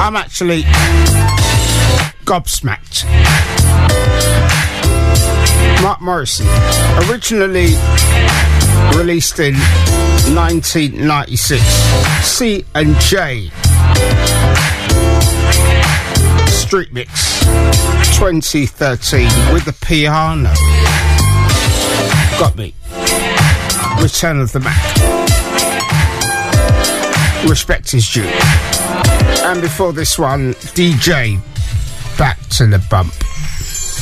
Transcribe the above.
I'm actually gobsmacked. Mark Morrison, originally released in 1996, C&J Street Mix 2013 with the piano. Got me. Return of the Mac. Respect is due. And before this one, DJ, Back to the Bump.